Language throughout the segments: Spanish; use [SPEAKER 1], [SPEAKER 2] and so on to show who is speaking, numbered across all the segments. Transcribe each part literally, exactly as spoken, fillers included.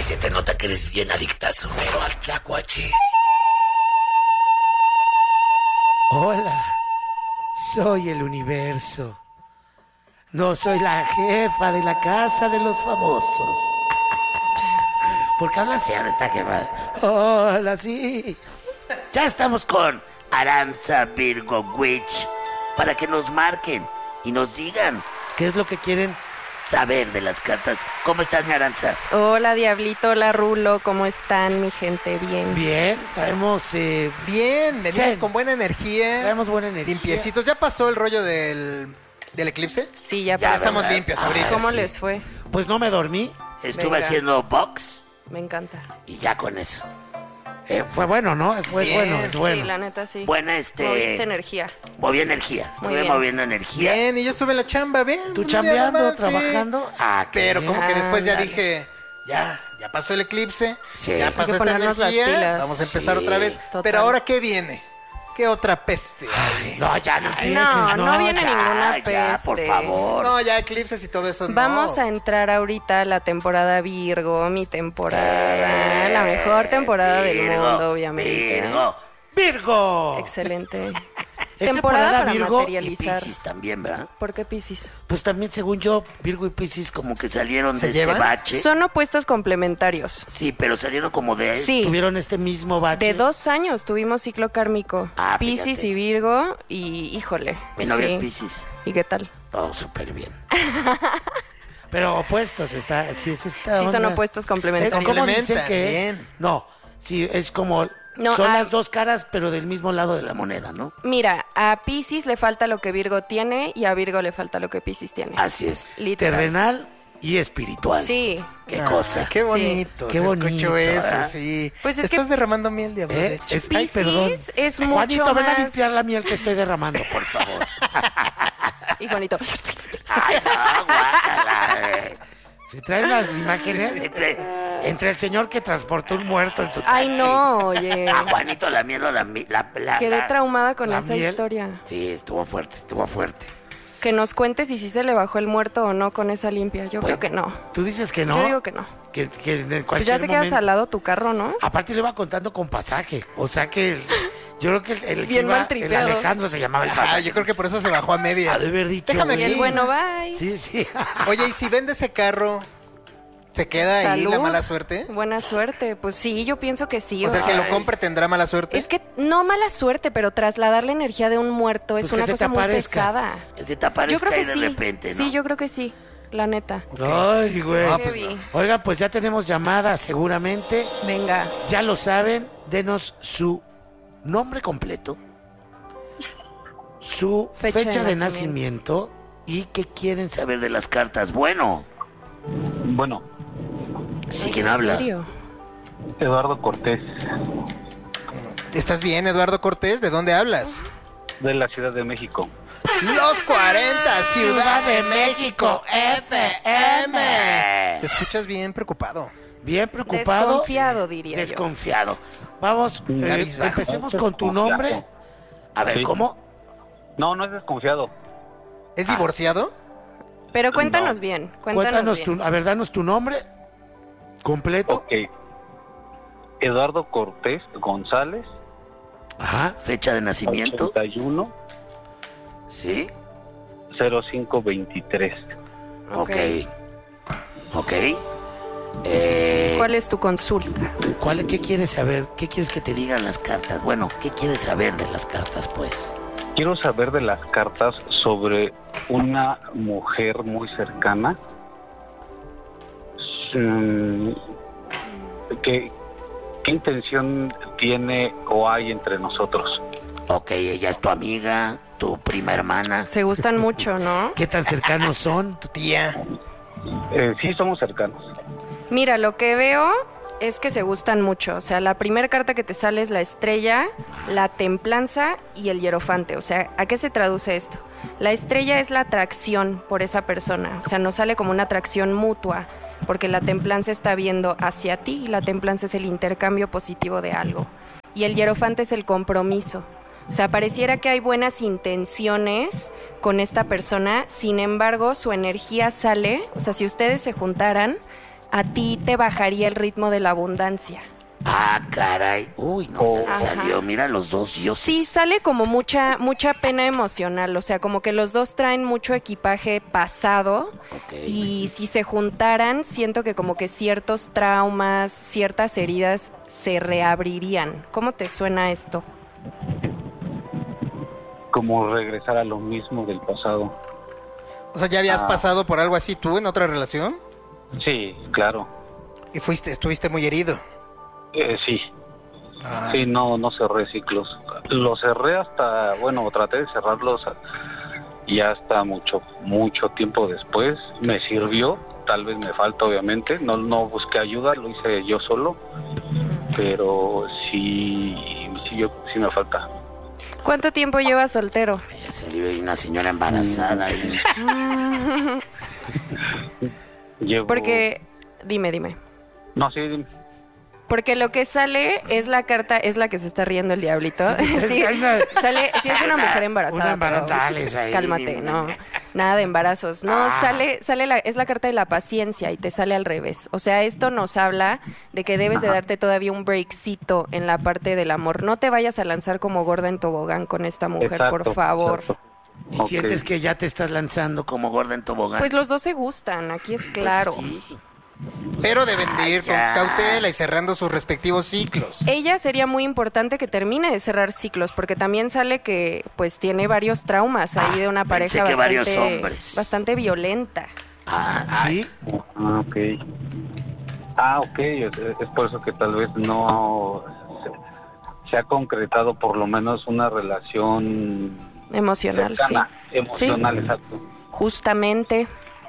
[SPEAKER 1] se te nota que eres bien adictazo, pero al tlacuache.
[SPEAKER 2] Hola, soy el universo. No soy la jefa de la casa de los famosos. ¿Por qué habla así ahora esta jefa? Hola, sí.
[SPEAKER 1] Ya estamos con Aranza Virgo Witch para que nos marquen y nos digan qué es lo que quieren saber de las cartas. ¿Cómo estás, mi Aranza?
[SPEAKER 3] Hola, Diablito, hola, Rulo, ¿cómo están, mi gente? Bien.
[SPEAKER 2] Bien, traemos... Eh,
[SPEAKER 4] Bien, venimos
[SPEAKER 2] sí.
[SPEAKER 4] con buena energía.
[SPEAKER 2] Traemos buena energía.
[SPEAKER 4] Limpiecitos. ¿Ya pasó el rollo del, del eclipse?
[SPEAKER 3] Sí, ya,
[SPEAKER 1] Ya
[SPEAKER 3] pasó.
[SPEAKER 4] estamos
[SPEAKER 1] ¿verdad?
[SPEAKER 4] limpios
[SPEAKER 1] Ah,
[SPEAKER 4] ahorita.
[SPEAKER 3] ¿Cómo
[SPEAKER 1] sí.
[SPEAKER 3] les fue?
[SPEAKER 2] Pues no me dormí
[SPEAKER 1] Estuve
[SPEAKER 3] Venga.
[SPEAKER 1] haciendo box
[SPEAKER 3] Me encanta.
[SPEAKER 1] y ya con eso.
[SPEAKER 2] Eh, fue bueno, ¿no? Es, fue
[SPEAKER 4] Sí,
[SPEAKER 2] bueno, es bueno.
[SPEAKER 3] Sí, la neta, sí.
[SPEAKER 1] Buena, este...
[SPEAKER 3] Moviste energía.
[SPEAKER 1] Moví energía.
[SPEAKER 3] Muy
[SPEAKER 1] Estuve
[SPEAKER 3] bien.
[SPEAKER 1] moviendo energía.
[SPEAKER 4] Bien, y yo estuve en la chamba, bien.
[SPEAKER 2] ¿Tú
[SPEAKER 4] un día
[SPEAKER 2] chambeando,
[SPEAKER 4] normal, sí.
[SPEAKER 2] trabajando? Ah, qué
[SPEAKER 4] Pero
[SPEAKER 2] bien.
[SPEAKER 4] como que después ya
[SPEAKER 3] Ándale.
[SPEAKER 4] dije, ya, ya pasó el eclipse,
[SPEAKER 1] Sí.
[SPEAKER 4] ya
[SPEAKER 1] Hay
[SPEAKER 4] pasó
[SPEAKER 3] que
[SPEAKER 4] esta
[SPEAKER 3] ponernos las
[SPEAKER 4] energía,
[SPEAKER 3] pilas.
[SPEAKER 4] vamos a empezar
[SPEAKER 1] Sí,
[SPEAKER 4] otra vez.
[SPEAKER 3] total.
[SPEAKER 4] Pero ahora, ¿qué viene? ¿Qué otra peste hay?
[SPEAKER 2] No, ya no empieces,
[SPEAKER 3] No, no viene
[SPEAKER 2] ya.
[SPEAKER 3] ninguna
[SPEAKER 1] Ya, por
[SPEAKER 3] peste.
[SPEAKER 1] favor.
[SPEAKER 4] No, ya eclipses y todo eso, no.
[SPEAKER 3] Vamos a entrar ahorita a la temporada Virgo, mi temporada, la mejor temporada del
[SPEAKER 1] Virgo,
[SPEAKER 3] mundo, obviamente.
[SPEAKER 1] Virgo.
[SPEAKER 2] ¡Virgo!
[SPEAKER 3] Excelente.
[SPEAKER 2] Es
[SPEAKER 3] temporada para
[SPEAKER 2] Virgo
[SPEAKER 3] materializar.
[SPEAKER 1] Y Piscis también, ¿verdad?
[SPEAKER 3] ¿Por qué Piscis?
[SPEAKER 1] Pues también, según yo, Virgo y Piscis como que salieron
[SPEAKER 4] ¿Se
[SPEAKER 1] de
[SPEAKER 4] llevan?
[SPEAKER 1] este bache.
[SPEAKER 3] Son opuestos complementarios.
[SPEAKER 1] Sí, pero salieron como de...
[SPEAKER 3] Sí.
[SPEAKER 2] Tuvieron este mismo bache.
[SPEAKER 3] De dos años tuvimos ciclo kármico.
[SPEAKER 1] Ah,
[SPEAKER 3] Piscis
[SPEAKER 1] fíjate.
[SPEAKER 3] y Virgo, y híjole.
[SPEAKER 1] Mi novia
[SPEAKER 3] sí.
[SPEAKER 1] es Piscis.
[SPEAKER 3] ¿Y qué tal?
[SPEAKER 1] Todo súper bien.
[SPEAKER 2] Pero opuestos, está, sí es esta
[SPEAKER 3] Sí, son
[SPEAKER 2] onda.
[SPEAKER 3] opuestos
[SPEAKER 2] ¿Sí?
[SPEAKER 3] complementarios.
[SPEAKER 2] ¿Cómo
[SPEAKER 4] Complementa,
[SPEAKER 2] dicen que es?
[SPEAKER 4] bien.
[SPEAKER 2] No, sí, es como...
[SPEAKER 3] No,
[SPEAKER 2] son
[SPEAKER 3] ah,
[SPEAKER 2] las dos caras, pero del mismo lado de la moneda, ¿no?
[SPEAKER 3] Mira, a Piscis le falta lo que Virgo tiene y a Virgo le falta lo que Piscis tiene.
[SPEAKER 1] Así es.
[SPEAKER 3] Literal.
[SPEAKER 2] Terrenal y espiritual.
[SPEAKER 3] Sí.
[SPEAKER 1] Qué
[SPEAKER 4] Ah,
[SPEAKER 1] cosa.
[SPEAKER 4] Qué
[SPEAKER 3] Sí.
[SPEAKER 4] bonito.
[SPEAKER 2] Qué
[SPEAKER 4] se
[SPEAKER 2] bonito,
[SPEAKER 4] escuchó eso,
[SPEAKER 1] ¿verdad?
[SPEAKER 4] sí.
[SPEAKER 3] Pues es que-
[SPEAKER 4] Estás derramando miel, diablo, de
[SPEAKER 2] ¿Eh?
[SPEAKER 4] hecho.
[SPEAKER 2] Es- ay, perdón.
[SPEAKER 3] Piscis es mucho
[SPEAKER 2] Juanito, ven a
[SPEAKER 3] más-
[SPEAKER 2] limpiar la miel que estoy derramando, por favor.
[SPEAKER 3] Y Juanito.
[SPEAKER 1] Ay, no, guácala. eh.
[SPEAKER 2] Se traen las imágenes
[SPEAKER 1] Entre,
[SPEAKER 2] entre el señor que transportó un muerto en su taxi.
[SPEAKER 3] Ay, no, oye.
[SPEAKER 1] a Juanito la miel o la... mi- la, la
[SPEAKER 3] Quedé
[SPEAKER 1] la-
[SPEAKER 3] traumada con
[SPEAKER 2] la
[SPEAKER 3] esa
[SPEAKER 2] miel.
[SPEAKER 3] historia.
[SPEAKER 1] Sí, estuvo fuerte, estuvo fuerte.
[SPEAKER 3] Que nos cuentes si sí se le bajó el muerto o no con esa limpia. Yo
[SPEAKER 1] Pues,
[SPEAKER 3] creo que no.
[SPEAKER 2] Tú dices que no.
[SPEAKER 3] Yo digo que no.
[SPEAKER 2] Que, que en
[SPEAKER 3] Pues
[SPEAKER 2] cualquier
[SPEAKER 3] ya se queda
[SPEAKER 2] momento-
[SPEAKER 3] salado tu carro, ¿no?
[SPEAKER 2] Aparte le iba contando con pasaje. O sea que el- yo creo que el, el que
[SPEAKER 3] Bien
[SPEAKER 2] iba, el
[SPEAKER 3] maltripeado.
[SPEAKER 2] Alejandro se llamaba el
[SPEAKER 4] Ah,
[SPEAKER 2] pasaje.
[SPEAKER 4] yo creo que por eso se bajó a
[SPEAKER 2] Ha
[SPEAKER 4] medias.
[SPEAKER 2] de haber dicho,
[SPEAKER 4] Déjame
[SPEAKER 3] Y
[SPEAKER 2] güey.
[SPEAKER 3] el bueno, bye.
[SPEAKER 2] Sí, sí.
[SPEAKER 4] Oye, ¿y si vende ese carro, se queda ahí
[SPEAKER 3] Salud.
[SPEAKER 4] la mala suerte?
[SPEAKER 3] Buena suerte. Pues sí, yo pienso que sí.
[SPEAKER 4] O sea, el que lo
[SPEAKER 1] Ay.
[SPEAKER 4] compre tendrá mala suerte.
[SPEAKER 3] Es que no mala suerte, pero trasladar la energía de un muerto es
[SPEAKER 2] Pues que
[SPEAKER 3] una
[SPEAKER 2] se te
[SPEAKER 3] cosa muy
[SPEAKER 2] aparezca.
[SPEAKER 3] pesada.
[SPEAKER 1] Se te aparezca
[SPEAKER 3] Yo creo
[SPEAKER 1] ahí
[SPEAKER 3] que
[SPEAKER 1] de
[SPEAKER 3] sí.
[SPEAKER 1] repente, ¿no?
[SPEAKER 3] Sí, yo creo que sí. La neta.
[SPEAKER 2] Ay, güey.
[SPEAKER 4] Ah,
[SPEAKER 3] Qué
[SPEAKER 4] pues,
[SPEAKER 3] vi.
[SPEAKER 2] Oiga, pues ya tenemos llamada seguramente.
[SPEAKER 3] Venga.
[SPEAKER 2] Ya lo saben. Denos su nombre completo, su fecha,
[SPEAKER 3] Fecha de
[SPEAKER 2] de nacimiento.
[SPEAKER 1] ¿Y qué quieren saber de las cartas? Bueno,
[SPEAKER 5] Bueno,
[SPEAKER 1] sí,
[SPEAKER 3] Ay,
[SPEAKER 1] ¿quién
[SPEAKER 3] ¿en
[SPEAKER 1] habla?
[SPEAKER 3] serio?
[SPEAKER 5] Eduardo Cortés,
[SPEAKER 4] ¿Estás bien, Eduardo Cortés? ¿De dónde hablas?
[SPEAKER 5] de la Ciudad de México.
[SPEAKER 4] Los cuarenta, Ciudad de México, F M. Te escuchas bien preocupado.
[SPEAKER 2] Bien preocupado.
[SPEAKER 3] Desconfiado, diría yo.
[SPEAKER 2] Desconfiado. Vamos, eh,
[SPEAKER 4] Cabizbajo.
[SPEAKER 2] empecemos con tu nombre.
[SPEAKER 1] A ver,
[SPEAKER 5] Sí.
[SPEAKER 1] ¿cómo?
[SPEAKER 5] No, no es desconfiado.
[SPEAKER 4] ¿Es divorciado?
[SPEAKER 3] Pero cuéntanos
[SPEAKER 5] No.
[SPEAKER 3] bien. Cuéntanos,
[SPEAKER 2] Cuéntanos
[SPEAKER 3] bien.
[SPEAKER 2] tu, a ver, danos tu nombre completo.
[SPEAKER 5] Ok. Eduardo Cortés González,
[SPEAKER 2] Ajá.
[SPEAKER 1] Fecha de nacimiento.
[SPEAKER 5] ochenta y uno,
[SPEAKER 1] Sí.
[SPEAKER 5] cero cinco veintitrés.
[SPEAKER 1] Ok. Ok. Eh,
[SPEAKER 3] ¿Cuál es tu consulta?
[SPEAKER 2] ¿Cuál, ¿Qué quieres saber?
[SPEAKER 1] ¿Qué quieres que te digan las cartas? Bueno, ¿qué quieres saber de las cartas, pues?
[SPEAKER 5] Quiero saber de las cartas sobre una mujer muy cercana. Mm, ¿Qué, qué intención tiene o hay entre nosotros?
[SPEAKER 1] Ok, ella es tu amiga, tu prima hermana.
[SPEAKER 3] Se gustan mucho, ¿no?
[SPEAKER 2] ¿Qué tan cercanos son?
[SPEAKER 4] Tu tía.
[SPEAKER 5] Eh, sí, somos cercanos.
[SPEAKER 3] Mira, lo que veo es que se gustan mucho. O sea, la primera carta que te sale es la estrella, la templanza y el hierofante. O sea, ¿a qué se traduce esto? La estrella es la atracción por esa persona. O sea, nos sale como una atracción mutua, porque la templanza está viendo hacia ti y la templanza es el intercambio positivo de algo. Y el hierofante es el compromiso. O sea, pareciera que hay buenas intenciones con esta persona, sin embargo, su energía sale, o sea, si ustedes se juntaran, a ti te bajaría el ritmo de la abundancia.
[SPEAKER 1] Ah, caray. Uy, no,
[SPEAKER 5] Oh.
[SPEAKER 1] ya salió. Mira los dos dioses.
[SPEAKER 3] Sí, sale como mucha mucha pena emocional, o sea, como que los dos traen mucho equipaje pasado
[SPEAKER 1] Ok.
[SPEAKER 3] y si se juntaran, siento que como que ciertos traumas, ciertas heridas se reabrirían. ¿Cómo te suena esto?
[SPEAKER 5] Como regresar a lo mismo del pasado.
[SPEAKER 4] O sea, ¿ya habías
[SPEAKER 5] Ah.
[SPEAKER 4] pasado por algo así tú en otra relación?
[SPEAKER 5] Sí, claro.
[SPEAKER 4] Y fuiste, estuviste muy herido.
[SPEAKER 5] Eh, sí.
[SPEAKER 4] Ah.
[SPEAKER 5] Sí, no, no cerré ciclos. Los cerré hasta, bueno, traté de cerrarlos y hasta mucho, mucho tiempo después. Me sirvió, tal vez me falta obviamente. No, no busqué ayuda, lo hice yo solo. Pero sí, sí, yo, sí me falta.
[SPEAKER 3] ¿Cuánto tiempo llevas soltero?
[SPEAKER 1] Ya salió ahí una señora embarazada. Y...
[SPEAKER 5] Llevo...
[SPEAKER 3] Porque, dime, dime.
[SPEAKER 5] No, sí, dime.
[SPEAKER 3] Porque lo que sale es la carta, es la que se está riendo el diablito. Sí,
[SPEAKER 2] hay una-
[SPEAKER 3] sale, sí es una mujer embarazada.
[SPEAKER 2] Una embara-
[SPEAKER 3] pero
[SPEAKER 2] dales ahí.
[SPEAKER 3] cálmate, no, nada de embarazos. No,
[SPEAKER 2] Ah.
[SPEAKER 3] sale, sale la, es la carta de la paciencia y te sale al revés. O sea, esto nos habla de que debes de darte todavía un breakcito en la parte del amor. No te vayas a lanzar como gorda en tobogán con esta mujer, por
[SPEAKER 5] Exacto,
[SPEAKER 3] favor.
[SPEAKER 5] exacto.
[SPEAKER 2] Y
[SPEAKER 5] Ok.
[SPEAKER 2] sientes que ya te estás lanzando como gorda en tobogán.
[SPEAKER 3] Pues los dos se gustan, aquí es claro.
[SPEAKER 2] Sí.
[SPEAKER 4] Pero deben de ir con
[SPEAKER 1] ya.
[SPEAKER 4] cautela y cerrando sus respectivos ciclos.
[SPEAKER 3] Ella sería muy importante que termine de cerrar ciclos, porque también sale que pues tiene varios traumas ahí de una
[SPEAKER 1] pensé
[SPEAKER 3] pareja
[SPEAKER 1] que varios
[SPEAKER 3] bastante,
[SPEAKER 1] hombres.
[SPEAKER 3] bastante violenta.
[SPEAKER 2] Ah, sí.
[SPEAKER 5] Ah, ok. Ah, ok. Es, es por eso que tal vez no se, se ha concretado por lo menos una relación
[SPEAKER 3] Emocional,
[SPEAKER 5] cercana,
[SPEAKER 3] sí.
[SPEAKER 5] emocional, exacto.
[SPEAKER 3] Justamente.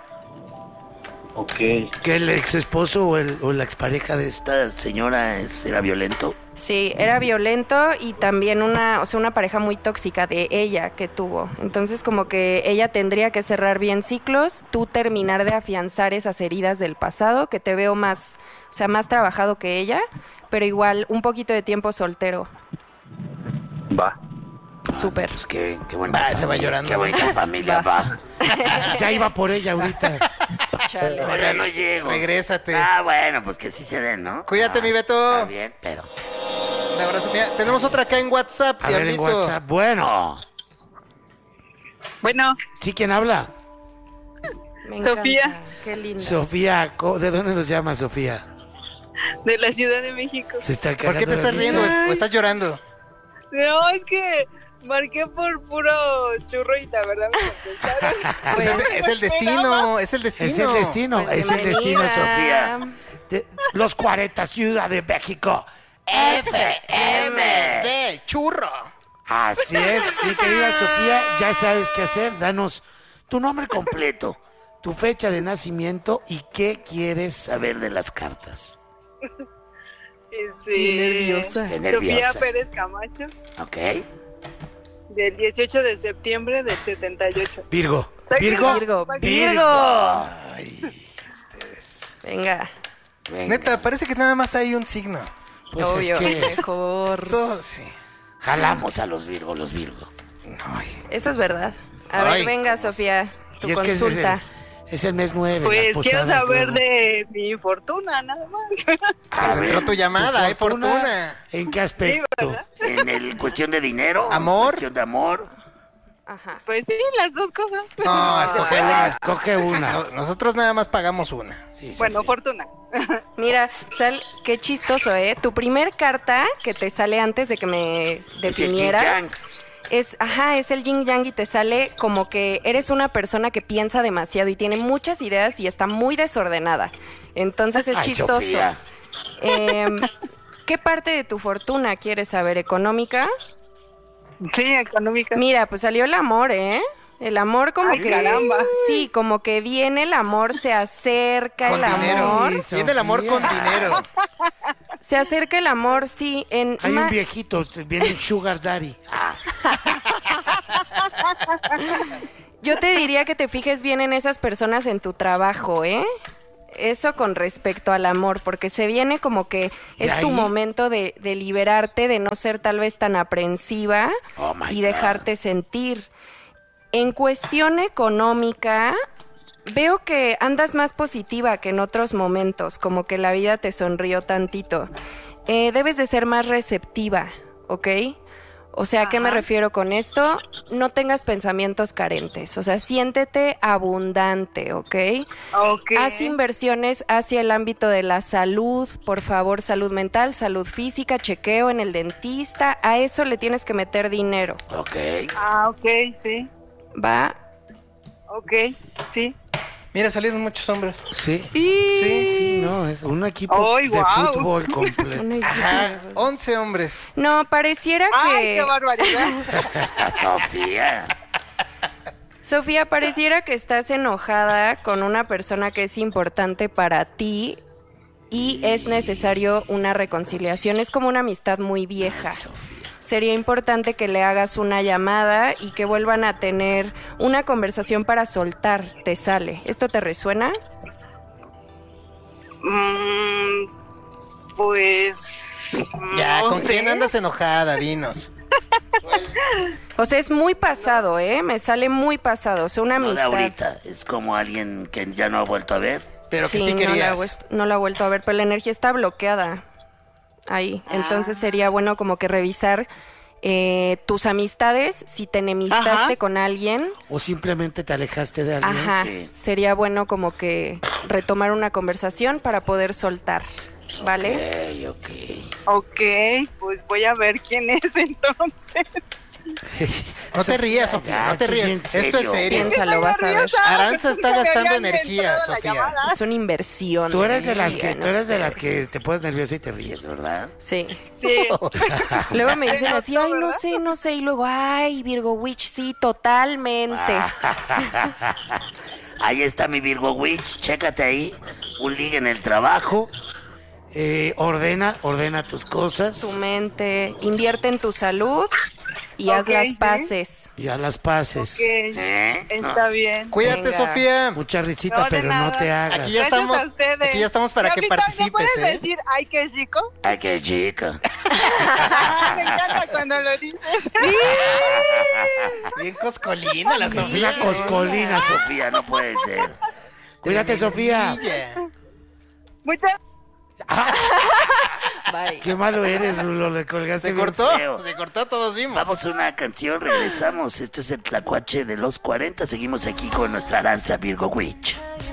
[SPEAKER 5] Ok.
[SPEAKER 2] ¿Que el ex esposo o, el, o la expareja de esta señora es, era violento?
[SPEAKER 3] Sí, era violento y también una, o sea, una pareja muy tóxica de ella que tuvo. Entonces, como que ella tendría que cerrar bien ciclos, tú terminar de afianzar esas heridas del pasado, que te veo más, o sea, más trabajado que ella, pero igual un poquito de tiempo soltero.
[SPEAKER 5] Va.
[SPEAKER 3] Súper.
[SPEAKER 1] Pues qué, qué bonita
[SPEAKER 4] Va, se va
[SPEAKER 1] familia,
[SPEAKER 4] llorando.
[SPEAKER 1] Qué bonita familia, va.
[SPEAKER 2] Ya iba por ella ahorita.
[SPEAKER 3] Chale.
[SPEAKER 1] Ahora no llego.
[SPEAKER 4] Regrésate.
[SPEAKER 1] Ah, bueno, pues que sí se den, ¿no?
[SPEAKER 4] Cuídate,
[SPEAKER 1] Ah,
[SPEAKER 4] mi Beto.
[SPEAKER 1] Está bien, pero...
[SPEAKER 4] Un abrazo. Mira, tenemos otra acá en WhatsApp,
[SPEAKER 2] A ver en
[SPEAKER 4] Diablito.
[SPEAKER 2] WhatsApp. Bueno.
[SPEAKER 6] Bueno,
[SPEAKER 2] ¿Sí quién habla?
[SPEAKER 3] Me
[SPEAKER 6] Sofía.
[SPEAKER 3] encanta, qué linda.
[SPEAKER 2] Sofía. Co- ¿De dónde nos llama Sofía?
[SPEAKER 6] de la Ciudad de México.
[SPEAKER 2] Se está
[SPEAKER 4] ¿Por
[SPEAKER 2] cagando
[SPEAKER 4] qué te
[SPEAKER 2] de
[SPEAKER 4] estás
[SPEAKER 2] risa.
[SPEAKER 4] riendo o estás llorando?
[SPEAKER 6] No, es que marqué por puro churro y la verdad me contestaron.
[SPEAKER 4] Pues es, es el destino, es el destino.
[SPEAKER 2] Es el destino,
[SPEAKER 3] Pues
[SPEAKER 2] es el destino,
[SPEAKER 3] bienvenida.
[SPEAKER 2] Sofía. De- los cuarenta Ciudad de México.
[SPEAKER 1] F M.
[SPEAKER 4] De churro.
[SPEAKER 2] Así es, mi querida Sofía, ya sabes qué hacer. Danos tu nombre completo, tu fecha de nacimiento y qué quieres saber de las cartas.
[SPEAKER 6] Este,
[SPEAKER 3] Qué nerviosa.
[SPEAKER 1] Qué
[SPEAKER 6] Sofía
[SPEAKER 1] nerviosa.
[SPEAKER 6] Pérez Camacho,
[SPEAKER 1] Ok.
[SPEAKER 6] del dieciocho de septiembre del setenta y ocho.
[SPEAKER 2] Virgo.
[SPEAKER 6] Soy
[SPEAKER 2] Virgo.
[SPEAKER 3] Virgo,
[SPEAKER 6] Virgo.
[SPEAKER 3] Virgo.
[SPEAKER 2] Ay, ustedes.
[SPEAKER 3] Venga,
[SPEAKER 1] Venga.
[SPEAKER 4] Neta, parece que nada más hay un signo.
[SPEAKER 2] Pues
[SPEAKER 3] obvio,
[SPEAKER 2] es que
[SPEAKER 3] mejor.
[SPEAKER 4] Todo, sí.
[SPEAKER 1] Jalamos a los Virgo, los Virgo.
[SPEAKER 4] Ay.
[SPEAKER 3] Eso es verdad. A
[SPEAKER 4] Ay,
[SPEAKER 3] ver, venga, Sofía, tu
[SPEAKER 2] y es que es
[SPEAKER 3] consulta.
[SPEAKER 2] el, es el mes nueve.
[SPEAKER 6] Pues
[SPEAKER 2] las
[SPEAKER 6] quiero
[SPEAKER 2] posadas
[SPEAKER 6] saber
[SPEAKER 2] luego.
[SPEAKER 6] de mi fortuna, nada más.
[SPEAKER 1] A ver,
[SPEAKER 4] Entró tu llamada,
[SPEAKER 2] ¿Tu
[SPEAKER 4] hay fortuna.
[SPEAKER 2] ¿En qué aspecto?
[SPEAKER 1] en el cuestión de dinero.
[SPEAKER 4] Amor.
[SPEAKER 1] Cuestión de amor.
[SPEAKER 3] Ajá.
[SPEAKER 6] Pues sí, las dos cosas.
[SPEAKER 4] No, escoge una.
[SPEAKER 2] Escoge una.
[SPEAKER 4] No, nosotros nada más pagamos una.
[SPEAKER 2] Sí,
[SPEAKER 6] Bueno,
[SPEAKER 2] Sofía.
[SPEAKER 6] fortuna.
[SPEAKER 3] Mira, sal, qué chistoso, ¿eh? Tu primer carta que te sale antes de que me
[SPEAKER 1] Es el
[SPEAKER 3] definieras
[SPEAKER 1] yin-yang.
[SPEAKER 3] es, ajá, es el yin yang y te sale como que eres una persona que piensa demasiado y tiene muchas ideas y está muy desordenada. Entonces es
[SPEAKER 1] Ay,
[SPEAKER 3] chistoso.
[SPEAKER 1] Sofía.
[SPEAKER 3] Em, ¿Qué parte de tu fortuna quieres saber? ¿Económica?
[SPEAKER 6] Sí, económica.
[SPEAKER 3] Mira, pues salió el amor, ¿eh? El amor como
[SPEAKER 6] Ay,
[SPEAKER 3] que...
[SPEAKER 6] caramba.
[SPEAKER 3] Sí, como que viene el amor, se acerca
[SPEAKER 4] Con
[SPEAKER 3] el
[SPEAKER 4] dinero.
[SPEAKER 3] amor.
[SPEAKER 2] Sí,
[SPEAKER 4] Viene el amor
[SPEAKER 2] Sofía.
[SPEAKER 4] con dinero.
[SPEAKER 3] Se acerca el amor, sí. En
[SPEAKER 2] Hay
[SPEAKER 3] ma-
[SPEAKER 2] un viejito, viene un sugar daddy.
[SPEAKER 3] Yo te diría que te fijes bien en esas personas en tu trabajo, ¿eh? Eso con respecto al amor, porque se viene como que
[SPEAKER 2] ¿De
[SPEAKER 3] es tu
[SPEAKER 2] ahí?
[SPEAKER 3] momento de, de liberarte, de no ser tal vez tan aprensiva
[SPEAKER 1] Oh, my
[SPEAKER 3] y
[SPEAKER 1] God.
[SPEAKER 3] dejarte sentir. En cuestión económica, veo que andas más positiva que en otros momentos, como que la vida te sonrió tantito. Eh, debes de ser más receptiva, ¿ok? O sea, ¿a qué me
[SPEAKER 6] Ajá.
[SPEAKER 3] refiero con esto? No tengas pensamientos carentes, o sea, siéntete abundante, ¿ok?
[SPEAKER 6] Ok.
[SPEAKER 3] Haz inversiones hacia el ámbito de la salud, por favor, salud mental, salud física, chequeo en el dentista, a eso le tienes que meter dinero,
[SPEAKER 1] Ok.
[SPEAKER 6] Ah, ok, sí.
[SPEAKER 3] ¿va?
[SPEAKER 6] Ok, sí.
[SPEAKER 4] Mira, salieron muchos hombres.
[SPEAKER 2] Sí.
[SPEAKER 3] Y...
[SPEAKER 2] Sí, no, es un equipo
[SPEAKER 6] ¡Ay,
[SPEAKER 2] de
[SPEAKER 6] guau!
[SPEAKER 2] fútbol completo.
[SPEAKER 3] Una idea.
[SPEAKER 4] Ajá, once hombres.
[SPEAKER 3] No, pareciera
[SPEAKER 6] ¡Ay,
[SPEAKER 3] que...
[SPEAKER 6] qué barbaridad!
[SPEAKER 1] Sofía.
[SPEAKER 3] Sofía, pareciera que estás enojada con una persona que es importante para ti y es necesario una reconciliación. Es como una amistad muy vieja. Sería importante que le hagas una llamada y que vuelvan a tener una conversación para soltar. Te sale. ¿Esto te resuena?
[SPEAKER 6] Mm, pues...
[SPEAKER 4] Ya,
[SPEAKER 6] no
[SPEAKER 4] ¿con
[SPEAKER 6] sé.
[SPEAKER 4] quién andas enojada? Dinos.
[SPEAKER 3] O sea, es muy pasado, ¿eh? Me sale muy pasado. O sea, una
[SPEAKER 1] No de
[SPEAKER 3] amistad.
[SPEAKER 1] ahorita. Es como alguien que ya no ha vuelto a ver.
[SPEAKER 4] Pero que sí,
[SPEAKER 3] no la, he
[SPEAKER 4] querías.
[SPEAKER 3] vuest- no la he vuelto a ver, pero la energía está bloqueada ahí. Entonces sería bueno como que revisar eh, tus amistades, si te enemistaste
[SPEAKER 6] Ajá.
[SPEAKER 3] con alguien.
[SPEAKER 2] O simplemente te alejaste de alguien.
[SPEAKER 3] Ajá,
[SPEAKER 1] que-
[SPEAKER 3] sería bueno como que retomar una conversación para poder soltar, ¿vale?
[SPEAKER 1] Ok, ok.
[SPEAKER 6] Ok, pues voy a ver quién es entonces.
[SPEAKER 4] No te rías, Sofía, no te
[SPEAKER 1] esto es
[SPEAKER 4] rías.
[SPEAKER 1] bien
[SPEAKER 4] Esto es
[SPEAKER 1] serio.
[SPEAKER 4] serio.
[SPEAKER 3] Piénsalo, vas a ver.
[SPEAKER 6] nerviosa,
[SPEAKER 4] Aranza
[SPEAKER 6] porque
[SPEAKER 4] está
[SPEAKER 6] me
[SPEAKER 4] gastando
[SPEAKER 6] habían
[SPEAKER 4] energía,
[SPEAKER 6] entrado la
[SPEAKER 4] Sofía.
[SPEAKER 6] llamada.
[SPEAKER 3] Es una inversión.
[SPEAKER 2] Tú eres de las
[SPEAKER 3] energía,
[SPEAKER 2] que,
[SPEAKER 3] no
[SPEAKER 2] tú eres de
[SPEAKER 3] sé.
[SPEAKER 2] las que te pones nerviosa y te ríes, ¿verdad?
[SPEAKER 3] Sí.
[SPEAKER 6] Sí.
[SPEAKER 3] Luego me dicen así, ay, no
[SPEAKER 6] ¿verdad?
[SPEAKER 3] sé, no sé. Y luego, ay, Virgo Witch, sí, totalmente.
[SPEAKER 1] Ahí está mi Virgo Witch. Chécate ahí. Un ligue en el trabajo.
[SPEAKER 2] Eh, ordena, ordena tus cosas.
[SPEAKER 3] Tu mente, invierte en tu salud y haz
[SPEAKER 6] Ok,
[SPEAKER 3] las
[SPEAKER 6] sí.
[SPEAKER 3] paces.
[SPEAKER 2] Y a las paces.
[SPEAKER 6] Ok,
[SPEAKER 1] ¿Eh?
[SPEAKER 6] está bien.
[SPEAKER 4] Cuídate,
[SPEAKER 3] Venga.
[SPEAKER 4] Sofía.
[SPEAKER 2] Mucha risita,
[SPEAKER 6] No, de
[SPEAKER 2] pero
[SPEAKER 6] nada.
[SPEAKER 2] no te hagas.
[SPEAKER 4] Aquí ya
[SPEAKER 6] Gracias
[SPEAKER 4] estamos,
[SPEAKER 6] a ustedes.
[SPEAKER 4] aquí ya estamos para que
[SPEAKER 6] Ahorita, ¿me
[SPEAKER 4] participes,
[SPEAKER 6] puedes
[SPEAKER 4] ¿eh?
[SPEAKER 6] decir, ay, qué chico?
[SPEAKER 1] Ay, qué chica.
[SPEAKER 6] Ah, me encanta cuando lo dices.
[SPEAKER 4] Bien coscolina la
[SPEAKER 2] Es
[SPEAKER 4] Sofía.
[SPEAKER 2] una coscolina, Sofía.
[SPEAKER 1] Sofía, no puede ser.
[SPEAKER 2] Cuídate, Sofía.
[SPEAKER 4] Tremendilla.
[SPEAKER 6] Muchas
[SPEAKER 3] Bye.
[SPEAKER 2] Qué malo eres, Rulo. Le colgaste
[SPEAKER 4] Se
[SPEAKER 2] bien
[SPEAKER 4] cortó,
[SPEAKER 1] feo.
[SPEAKER 4] se cortó, todos vimos.
[SPEAKER 1] Vamos a una canción, regresamos. Esto es el Tlacuache de los cuarenta. Seguimos aquí con nuestra Aranza Virgo Witch.